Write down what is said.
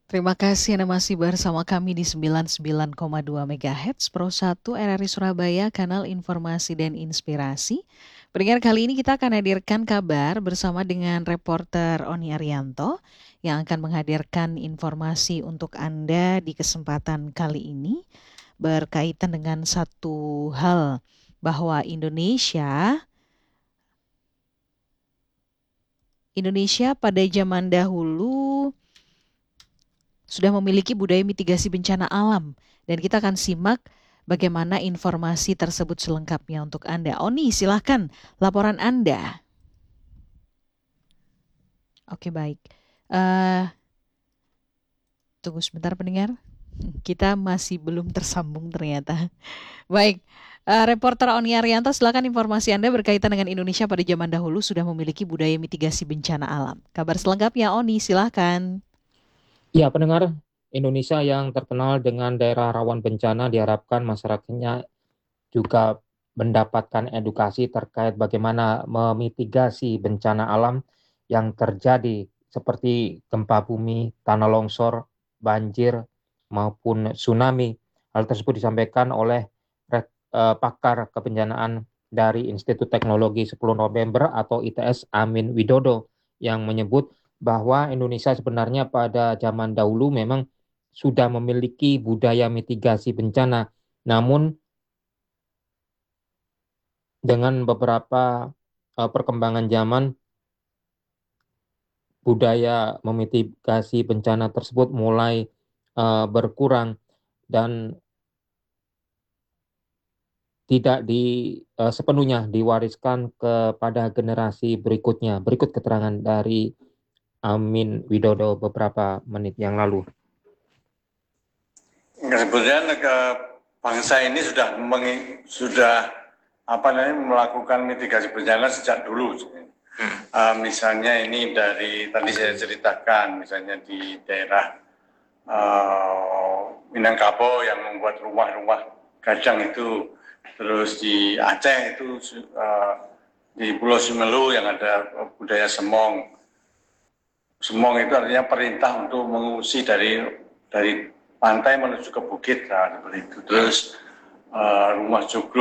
Terima kasih Anda masih bersama kami di 99,2 MHz Pro 1 RRI Surabaya, kanal informasi dan inspirasi. Pendengar, kali ini kita akan hadirkan kabar bersama dengan reporter Oni Arianto yang akan menghadirkan informasi untuk Anda di kesempatan kali ini berkaitan dengan satu hal, bahwa Indonesia pada zaman dahulu sudah memiliki budaya mitigasi bencana alam. Dan kita akan simak bagaimana informasi tersebut selengkapnya untuk Anda. Oni, silahkan laporan Anda. Oke, baik. Tunggu sebentar pendengar. Kita masih belum tersambung ternyata. Baik, reporter Oni Arianto, silakan informasi Anda berkaitan dengan Indonesia pada zaman dahulu sudah memiliki budaya mitigasi bencana alam. Kabar selengkapnya Oni, silahkan. Ya, pendengar, Indonesia yang terkenal dengan daerah rawan bencana diharapkan masyarakatnya juga mendapatkan edukasi terkait bagaimana memitigasi bencana alam yang terjadi seperti gempa bumi, tanah longsor, banjir, maupun tsunami. Hal tersebut disampaikan oleh pakar kebencanaan dari Institut Teknologi 10 November atau ITS Amin Widodo yang menyebut bahwa Indonesia sebenarnya pada zaman dahulu memang sudah memiliki budaya mitigasi bencana. Namun dengan beberapa perkembangan zaman, budaya memitigasi bencana tersebut mulai berkurang dan tidak sepenuhnya diwariskan kepada generasi berikutnya. Berikut keterangan dari Amin Widodo beberapa menit yang lalu. Kemudian bangsa ini sudah melakukan mitigasi bencana sejak dulu. Misalnya ini dari tadi saya ceritakan, misalnya di daerah Minangkabau yang membuat rumah-rumah gadang itu, terus di Aceh itu di Pulau Simelu yang ada budaya semong. Semong itu artinya perintah untuk mengungsi dari pantai menuju ke bukit, seperti itu. Terus rumah joglo